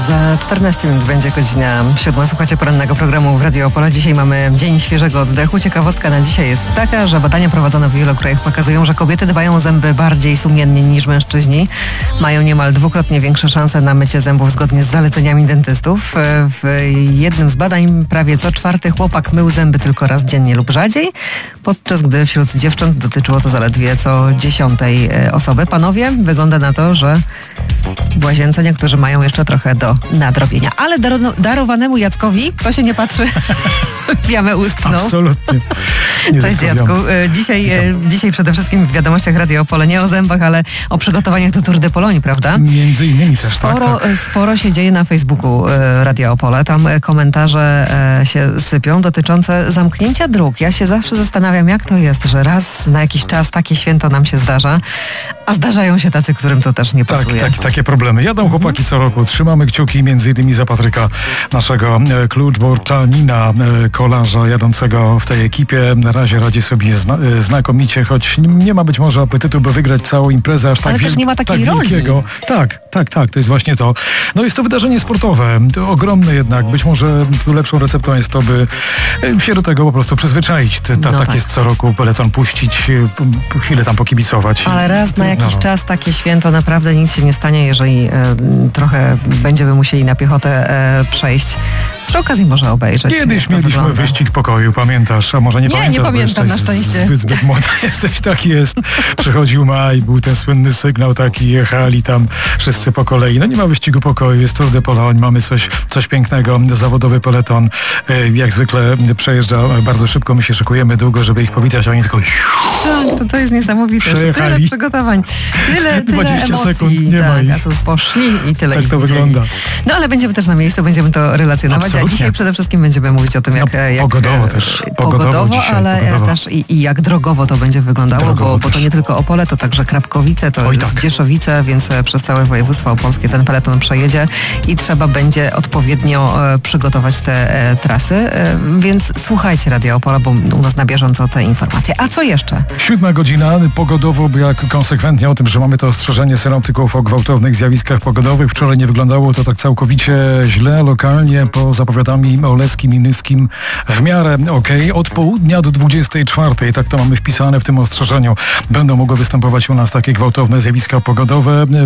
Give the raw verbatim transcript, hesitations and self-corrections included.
Za czternaście minut będzie godzina siódma. Słuchacie porannego programu w Radio Opole. Dzisiaj mamy Dzień Świeżego Oddechu. Ciekawostka na dzisiaj jest taka, że badania prowadzone w wielu krajach pokazują, że kobiety dbają o zęby bardziej sumiennie niż mężczyźni. Mają niemal dwukrotnie większe szanse na mycie zębów zgodnie z zaleceniami dentystów. W jednym z badań prawie co czwarty chłopak mył zęby tylko raz dziennie lub rzadziej, podczas gdy wśród dziewcząt dotyczyło to zaledwie co dziesiątej osoby. Panowie, wygląda na to, że w łazience niektórzy mają jeszcze trochę do nadrobienia. Ale dar- darowanemu Jackowi to się nie patrzy w jamę ustną. Absolutnie. Nie Cześć Jacku. Dzisiaj, dzisiaj przede wszystkim w wiadomościach Radio Opole nie o zębach, ale o przygotowaniach do Tour de Pologne, prawda? Między innymi też, sporo, tak, tak. Sporo się dzieje na Facebooku Radio Opole. Tam komentarze się sypią dotyczące zamknięcia dróg. Ja się zawsze zastanawiam, jak to jest, że raz na jakiś czas takie święto nam się zdarza, a zdarzają się tacy, którym to też nie pasuje. Tak, tak, takie problemy. Jadą chłopaki co roku. Trzymamy kciuki między innymi za Patryka, naszego e, kluczborczanina, e, kolarza jadącego w tej ekipie. Na razie radzi sobie zna, e, znakomicie, choć nie ma być może apetytu, by wygrać całą imprezę aż tak, Ale wiel- też nie ma takiej tak roli. wielkiego. Tak, tak, tak, to jest właśnie to. No jest to wydarzenie sportowe, to ogromne jednak. Być może lepszą receptą jest to, by e, się do tego po prostu przyzwyczaić. Ta, No tak tak. jest co roku, peleton puścić, e, p- chwilę tam pokibicować. Ale raz na jakiś No. czas takie święto naprawdę nic się nie stanie, jeżeli e, trochę będziemy musieli na piechotę e, przejść. Przy okazji może obejrzeć. Kiedyś jak to mieliśmy wygląda. wyścig pokoju, pamiętasz? A może nie, Nie, pamiętasz? nie bo jeszcze pamiętam, na jest szczęście. Zbyt, zbyt młoda jesteś, tak jest. Przychodził maj, był ten słynny sygnał taki, jechali tam wszyscy po kolei. No nie ma wyścigu pokoju, jest Tour de Pologne, mamy coś, coś pięknego, zawodowy peleton. E, Jak zwykle przejeżdża bardzo szybko, my się szykujemy długo, żeby ich powitać, a oni tylko... Tak, to, to jest niesamowite, że Przejechali. tyle przygotowań, tyle, tyle dwadzieścia emocji, sekund, nie tak, ma ich. a tu poszli i tyle Tak ich to widzieli. wygląda. No ale będziemy też na miejscu, będziemy to relacjonować, Absolutnie. a dzisiaj przede wszystkim będziemy mówić o tym, jak, No, jak pogodowo też, pogodowo, pogodowo dzisiaj, ale pogodowo. też i, i jak drogowo to będzie wyglądało, Drogowo bo, bo to też. nie tylko Opole, to także Krapkowice, to Oj, jest tak. Dzieszowice, więc e, przez całe województwo opolskie ten peleton przejedzie i trzeba będzie odpowiednio e, przygotować te e, trasy, e, więc słuchajcie Radia Opola, bo u nas na bieżąco te informacje. A co jeszcze? Siódma godzina, pogodowo, bo jak konsekwentnie o tym, że mamy to ostrzeżenie synoptyków o gwałtownych zjawiskach pogodowych. Wczoraj nie wyglądało to tak całkowicie źle, lokalnie po zapowiadami oleskim i nyskim w miarę okej. Od południa do dwudziestej czwartej, tak to mamy wpisane w tym ostrzeżeniu, będą mogły występować u nas takie gwałtowne zjawiska pogodowe.